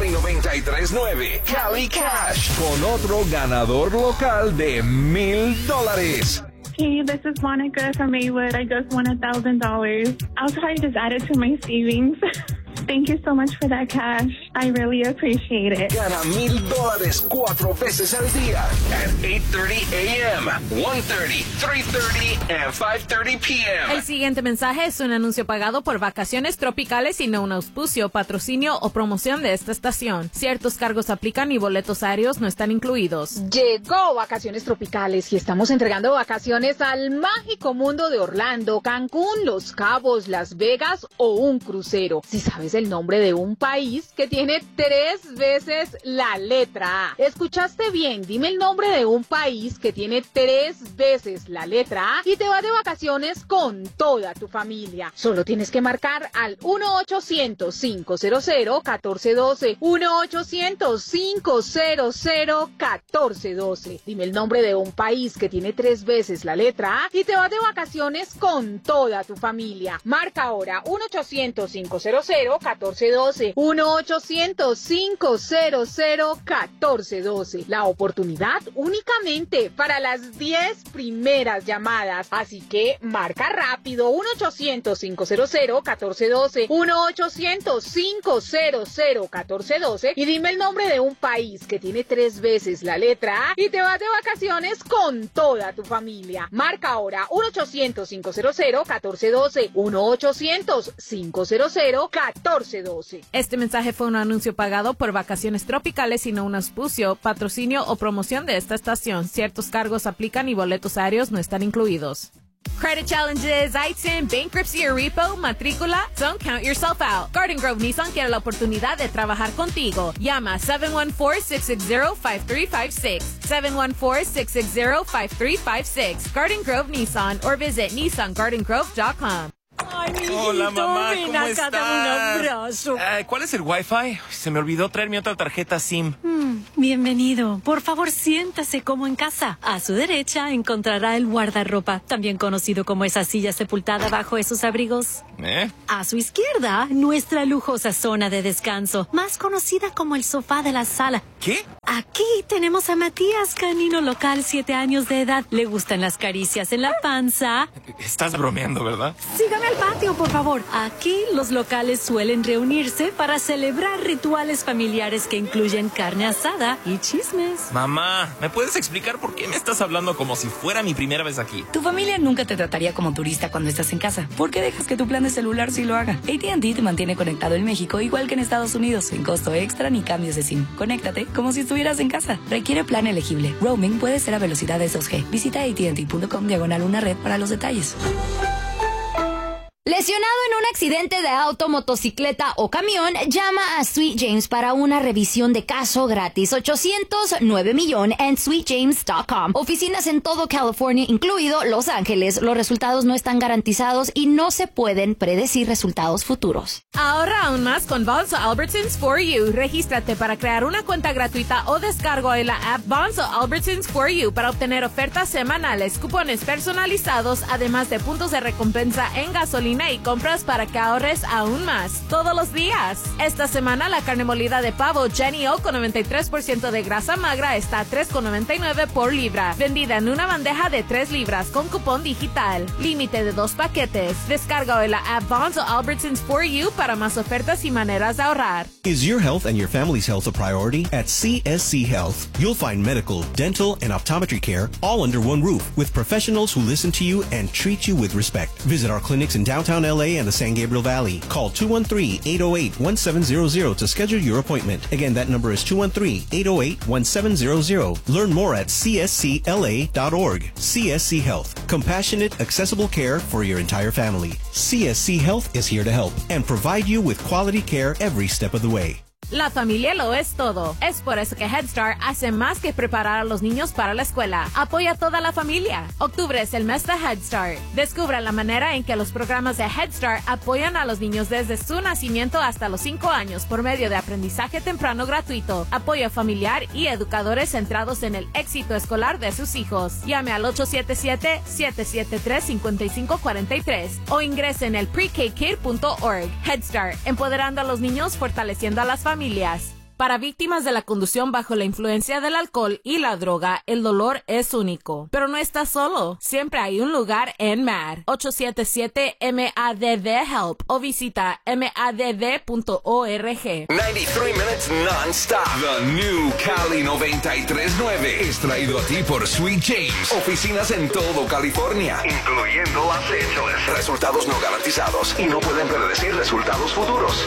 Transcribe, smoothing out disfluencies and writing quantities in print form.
Play 93.9, Cali Cash, con otro ganador local de $1,000. Hey, this is Monica from Maywood. I just won $1,000. I'll try to just add it to my savings. Thank you so much for that cash. I really appreciate it. Gana $1,000 4 veces al día. At 8:30 a.m., 1:30, 3:30, and 5:30 p.m. El siguiente mensaje es un anuncio pagado por Vacaciones Tropicales y no un auspicio, patrocinio o promoción de esta estación. Ciertos cargos aplican y boletos aéreos no están incluidos. Llegó Vacaciones Tropicales y estamos entregando vacaciones al mágico mundo de Orlando, Cancún, Los Cabos, Las Vegas o un crucero. Si sabes el nombre de un país que tiene 3 veces la letra A. ¿Escuchaste bien? Dime el nombre de un país que tiene 3 veces la letra A y te vas de vacaciones con toda tu familia. Solo tienes que marcar al 1-800-500-1412. 1-800-500-1412. Dime el nombre de un país que tiene 3 veces la letra A y te vas de vacaciones con toda tu familia. Marca ahora 1-800-500-1412. 1-800-500-1412. La oportunidad únicamente para las 10 primeras llamadas. Así que marca rápido 1-800-500-1412. 1-800-500-1412 y dime el nombre de un país que tiene 3 veces la letra A y te vas de vacaciones con toda tu familia. Marca ahora 1-800-500-1412. 1-800-500-1412. Este mensaje fue un anuncio pagado por Vacaciones Tropicales y no un auspicio, patrocinio o promoción de esta estación. Ciertos cargos aplican y boletos aéreos no están incluidos. Credit challenges, ITIN, bankruptcy o repo, matrícula, don't count yourself out. Garden Grove Nissan quiere la oportunidad de trabajar contigo. Llama 714-660-5356. 714-660-5356. Garden Grove Nissan or visit nissangardengrove.com. Ay, mi Hola, mamá, ven ¿cómo acá, estás? dame un abrazo. ¿Cuál es el Wi-Fi? Se me olvidó traer mi otra tarjeta SIM. Bienvenido. Por favor, siéntase como en casa. A su derecha encontrará el guardarropa, también conocido como esa silla sepultada bajo esos abrigos. A su izquierda, nuestra lujosa zona de descanso, más conocida como el sofá de la sala. ¿Qué? Aquí tenemos a Matías, canino local, 7 años de edad. Le gustan las caricias en la panza. Estás bromeando, ¿verdad? Sígame al patio, por favor. Aquí los locales suelen reunirse para celebrar rituales familiares que incluyen carne asada y chismes. Mamá, ¿me puedes explicar por qué me estás hablando como si fuera mi primera vez aquí? Tu familia nunca te trataría como turista cuando estás en casa. ¿Por qué dejas que tu plan de celular sí lo haga? AT&T te mantiene conectado en México igual que en Estados Unidos, sin costo extra ni cambios de SIM. Conéctate como si estuvieras en casa. Requiere plan elegible. Roaming puede ser a velocidades 2G. Visita AT&T.com/una red para los detalles. Lesionado en un accidente de auto, motocicleta o camión, llama a Sweet James para una revisión de caso gratis. 800-9 en sweetjames.com. Oficinas en todo California, incluido Los Ángeles. Los resultados no están garantizados y no se pueden predecir resultados futuros. Ahorra aún más con Bonzo Albertsons For You. Regístrate para crear una cuenta gratuita o descargo en la app Bonzo Albertsons For You para obtener ofertas semanales, cupones personalizados, además de puntos de recompensa en gasolina y compras para que ahorres aún más todos los días. Esta semana la carne molida de pavo Jenny O con 93% de grasa magra está a $3.99 por libra, vendida en una bandeja de 3 libras con cupón digital. Límite de 2 paquetes. Descarga hoy la app Bonzo Albertsons For You para más ofertas y maneras de ahorrar. Is your health and your family's health a priority? At CSC Health, you'll find medical, dental, and optometry care all under one roof with professionals who listen to you and treat you with respect. Visit our clinics in downtown LA and the San Gabriel Valley. Call 213-808-1700 to schedule your appointment. Again, that number is 213-808-1700. Learn more at cscla.org. CSC Health. Compassionate, accessible care for your entire family. CSC Health is here to help and provide you with quality care every step of the way. La familia lo es todo. Es por eso que Head Start hace más que preparar a los niños para la escuela. Apoya a toda la familia. Octubre es el mes de Head Start. Descubra la manera en que los programas de Head Start apoyan a los niños desde su nacimiento hasta los 5 años por medio de aprendizaje temprano gratuito, apoyo familiar y educadores centrados en el éxito escolar de sus hijos. Llame al 877-773-5543 o ingrese en el prekkid.org. Head Start, empoderando a los niños, fortaleciendo a las familias. Para víctimas de la conducción bajo la influencia del alcohol y la droga, el dolor es único. Pero no estás solo. Siempre hay un lugar en MADD. 877-MADD-HELP o visita madd.org. 93 minutes non-stop. The new Cali 93.9 es traído a ti por Sweet James. Oficinas en todo California, incluyendo Los Ángeles. Resultados no garantizados y no pueden predecir resultados futuros.